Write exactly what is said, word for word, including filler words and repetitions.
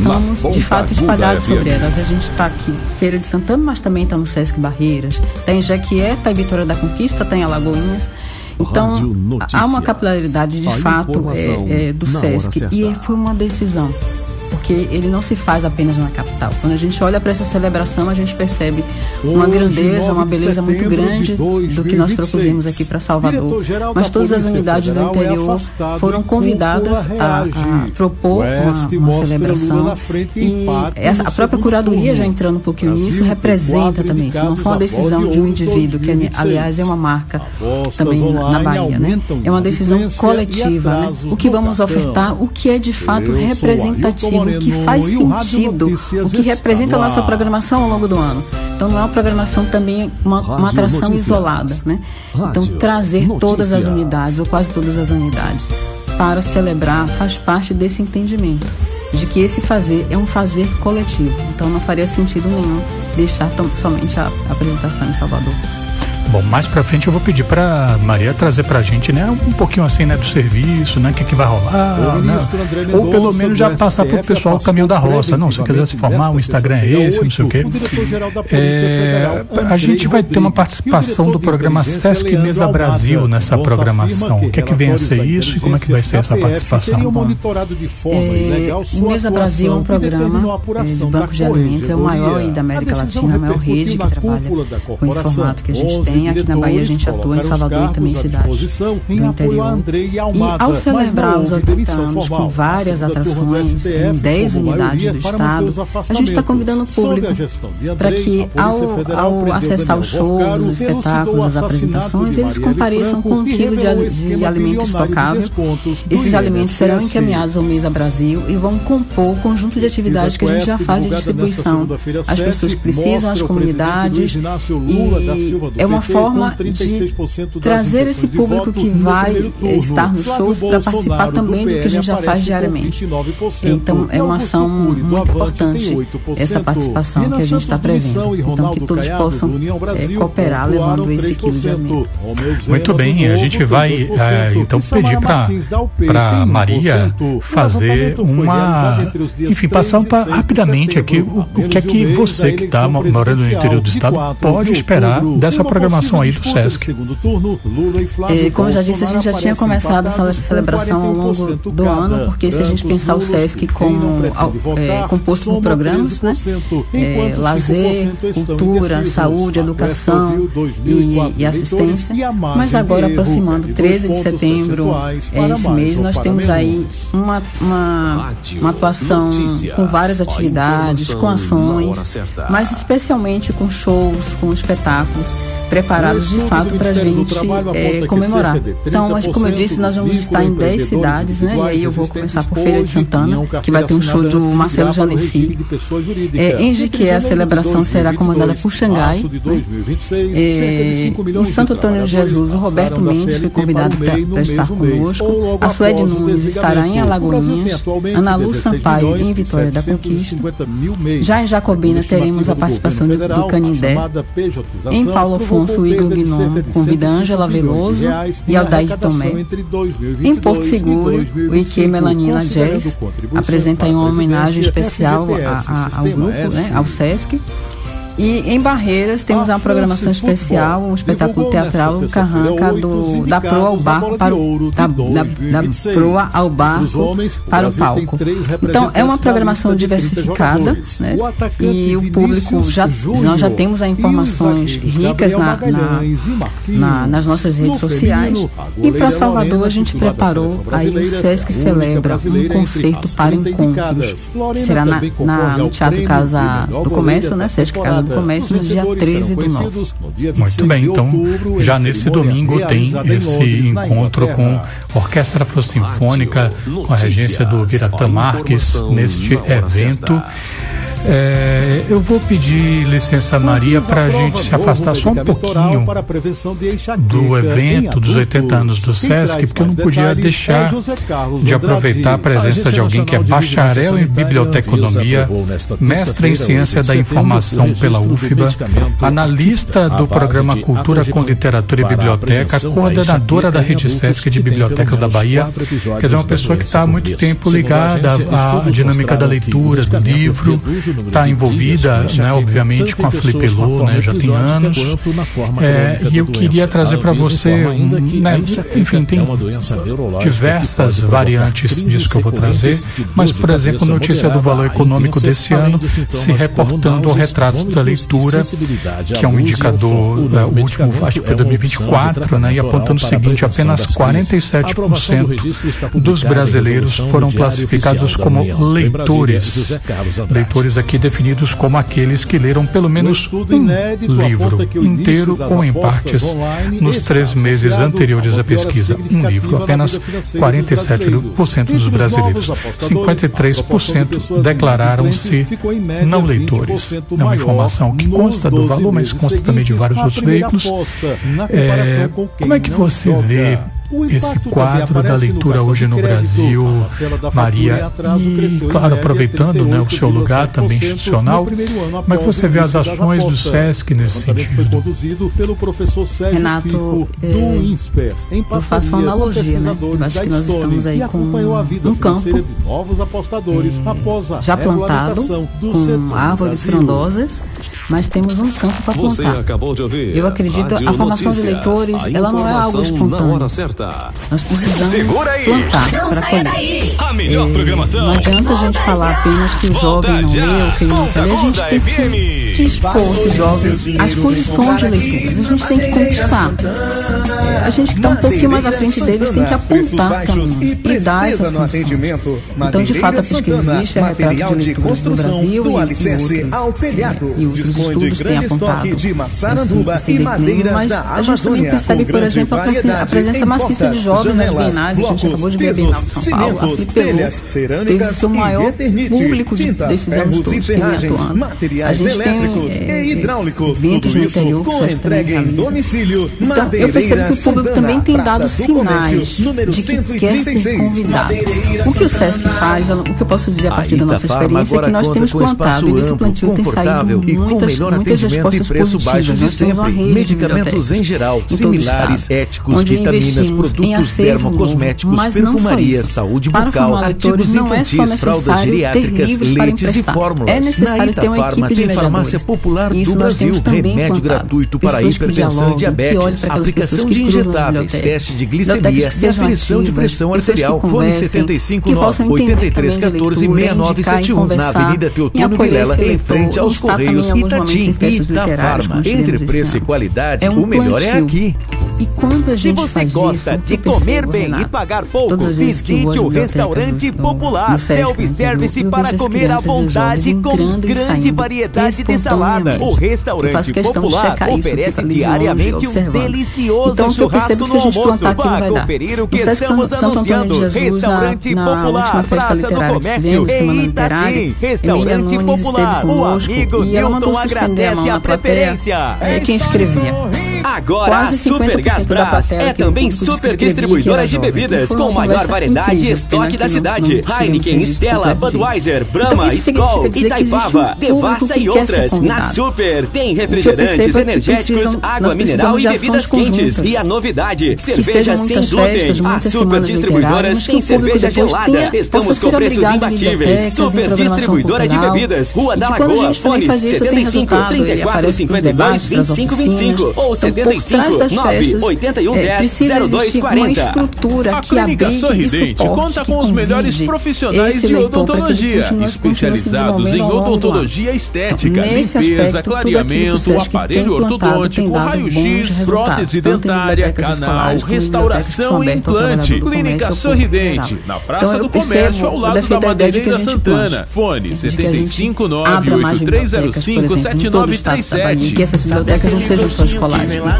estamos de fato espalhados sobre elas. A gente está aqui, Feira de Santana, mas também está no Sesc Barreiras, está em Jequié, está em Vitória da Conquista, está em Alagoinhas. Então, há uma capilaridade de fato é, é, do Sesc, e foi uma decisão, porque ele não se faz apenas na capital. Quando a gente olha para essa celebração, a gente percebe uma grandeza, uma beleza muito grande do que nós propusemos aqui para Salvador. Mas todas as unidades do interior foram convidadas a, a propor uma, uma celebração, e essa, a própria curadoria, já entrando um pouquinho nisso, representa também. Isso não foi uma decisão de um indivíduo, que aliás é uma marca também na, na Bahia, né? É uma decisão coletiva, né? O que vamos ofertar, o que é de fato representativo, o que faz sentido, o que representa a nossa programação ao longo do ano. Então não é uma programação também, uma, uma atração isolada, né? Então trazer todas as unidades, ou quase todas as unidades, para celebrar, faz parte desse entendimento de que esse fazer é um fazer coletivo. Então não faria sentido nenhum deixar tão, somente a, a apresentação em Salvador. Bom, mais pra frente eu vou pedir pra Maria trazer pra gente, né, um pouquinho assim, né, do serviço, né, o que que vai rolar, né? Ou pelo menos já passar pro pessoal o caminho da roça. Não, se quiser se formar, o Instagram é esse, não sei o quê. É, a gente vai ter uma participação do programa Sesc Mesa Brasil nessa programação. O que é que vem a ser isso e como é que vai ser essa participação? É, o Mesa Brasil é um programa é, de banco de alimentos, é o maior aí da América Latina, a maior rede que trabalha com esse formato que a gente tem. Aqui na Bahia a gente atua em Salvador e também em cidades do interior. E ao celebrar os oitenta anos com várias atrações em dez unidades do estado, a gente está convidando o público para que ao, ao acessar os shows, os espetáculos, as apresentações, eles compareçam com um quilo de, de alimento estocável. Esses alimentos serão encaminhados ao Mesa Brasil e vão compor o conjunto de atividades que a gente já faz de distribuição às pessoas que precisam, às comunidades, e é uma forma de trazer esse público que vai estar nos shows para participar também do que a gente já faz diariamente. Então é uma ação muito importante essa participação que a gente está prevendo. Então que todos possam é, cooperar levando esse quilo de alimento. Muito bem, a gente vai é, então pedir para para Maria fazer uma, enfim, passar pra, rapidamente aqui o, o que é que você que está morando no interior do estado pode esperar dessa programação aí do Sesc. É, como eu já disse, a gente já tinha começado essa celebração ao longo do ano, porque se a gente pensar o Sesc como é, composto por programas, né? É, lazer, cultura, saúde, educação e, e assistência, mas agora aproximando treze de setembro, é, esse mês, nós temos aí uma, uma, uma atuação com várias atividades, com ações, mas especialmente com shows, com espetáculos preparados de fato para a gente é, comemorar. Então, como eu disse, nós vamos estar em dez cidades, né? E aí eu vou começar por Feira de Santana, que vai ter um show do Marcelo Janesi. É, em Jequié, a celebração será comandada por Xangai. Né? É, em Santo Antônio de Jesus, o Roberto Mendes foi convidado para estar conosco. A Suede Nunes estará em Alagoinhas. Ana Lu Sampaio em Vitória da Conquista. Já em Jacobina teremos a participação do, do Canindé. Em Paulo Afonso, o Igor Gnomo convida Ângela Veloso e Aldair Tomé. Em Porto Seguro, o Ike Melanina Jazz apresenta uma homenagem especial a, a, ao grupo, né, ao Sesc. E em Barreiras temos uma programação especial, um espetáculo teatral Carranca do, da proa ao barco para o da, da, da proa ao barco para o palco. Então é uma programação diversificada, né? E o público já nós já temos as informações ricas na, na, na, nas nossas redes sociais. E para Salvador a gente preparou aí o Sesc Celebra, um concerto para encontros. Será na, na, no Teatro Casa do Comércio, né? Sesc Casa do Comércio, no dia treze do nove. Muito bem, então já nesse domingo tem esse encontro com a Orquestra Afro-Sinfônica, com a regência do Biratã Marques, neste evento. É, eu vou pedir licença, Maria, para a gente se afastar só um pouquinho do evento dos oitenta anos do SESC, porque eu não podia deixar de aproveitar a presença de alguém que é bacharel em biblioteconomia, mestre em ciência da informação pela U F B A, analista do programa Cultura com Literatura e Biblioteca, coordenadora da Rede SESC de Bibliotecas da Bahia. Quer dizer, uma pessoa que está há muito tempo ligada à dinâmica da leitura, do livro, está envolvida, né, obviamente, com a Flipelô, né, já tem anos. É, e eu queria trazer para você, um, né, enfim, tem diversas variantes disso que eu vou trazer, mas, por exemplo, notícia do Valor Econômico desse ano, se reportando ao retrato da leitura, que é um indicador, é, o último, acho que foi dois mil e vinte e quatro, né, e apontando o seguinte: apenas quarenta e sete por cento dos brasileiros foram classificados como leitores. Leitores aqui definidos como aqueles que leram pelo menos um livro inteiro ou em partes nos três meses anteriores à pesquisa. Um livro, apenas quarenta e sete por cento dos brasileiros. cinquenta e três por cento declararam-se não leitores. É uma informação que consta do Valor, mas consta também de vários outros veículos. É, como é que você vê esse quadro da leitura hoje no Brasil, Maria? E, claro, aproveitando, né, o seu lugar também institucional, como é que você vê as ações do SESC nesse sentido? Renato, é, eu faço uma analogia, né? Eu acho que nós estamos aí com um campo é, já plantado, com árvores frondosas, mas temos um campo para plantar. Eu acredito, a formação de leitores, ela não é algo espontâneo. Nós precisamos plantar para colher. A melhor programação. Não adianta a gente falar apenas que o jovem não lê ou que ele não quer ler. A gente tem que, que expor esses jovens às condições de leitura. A gente tem que conquistar. A gente que está um pouquinho mais à frente deles tem que apontar caminhos e dar essas condições. Então, de fato, a pesquisa existe, é retrato de leituras no Brasil e, e, outros, e outros estudos têm apontado esse, esse declínio, mas a gente também percebe, por exemplo, a presença maciça de jovens nas bienais. A gente acabou de ver a Bienal de São Paulo, a Flipelô teve o seu maior público de, desses anos todos que vem atuando. A gente tem é, eventos no interior que o SESC também realiza. Então, eu percebo que o público também tem dado sinais de que quer ser convidado. O que o SESC faz, o que eu posso dizer a partir da nossa experiência, é que nós temos plantado, e desse plantio tem saído muitas, muitas respostas positivas. Nós temos uma rede de bibliotecas em geral, similares, éticos, vitaminas, produtos dermocosméticos, perfumaria, saúde bucal, artigos infantis, fraldas geriátricas, leites e fórmulas. É necessário ter uma equipe de farmácia popular do Brasil, remédio gratuito para hipertensão e diabetes, aplicação de injetáveis, teste de glicemia e aferição de pressão arterial. Fone setenta e cinco nove oito três um quatro seis nove sete um na Avenida Teotônio Vilela, em frente aos Correios Itatim e Itafarma. Entre preço e qualidade, o melhor é aqui. E quando a gente Se você faz gosta isso, de comer bem e pagar pouco, visite o Restaurante Popular, self-service para comer à vontade com grande variedade de salada. O Restaurante Popular oferece diariamente um delicioso churrasco no almoço. Vá conferir o que estamos anunciando. Restaurante Popular, Praça do Comércio, em Itatim. Restaurante Popular, o amigo Newton agradece a preferência. É quem escrevia. Agora a Supergás Brás é também super distribuidora de bebidas com maior variedade e estoque da cidade. Heineken, Stella, Budweiser, Brahma, Skol, Itaipava, Devassa e outras. Na Super tem refrigerantes, energéticos, água mineral e bebidas quentes. E a novidade, cerveja sem glúten. A Super Distribuidoras tem cerveja gelada. Estamos com preços imbatíveis. Super Distribuidora de Bebidas, Rua da Lagoa, fones setenta e cinco, trinta e quatro, cinquenta e dois, vinte e cinco, vinte e cinco ou setenta e cinco, nove oito um, dez, zero dois quarenta. Uma estrutura a que Clínica abrigue Sorridente e conta com os melhores profissionais de odontologia, especializados em odontologia estética, Nesse limpeza, aspecto, clareamento, aparelho ortodôntico, raio-x, prótese dentária, canal, restauração e implante. Clínica Sorridente, na Praça então, do Comércio, ao lado da Madeireira Santana. Fone setenta e cinco, nove oito três zero cinco, sete nove três sete. Que essas bibliotecas não sejam só escolares.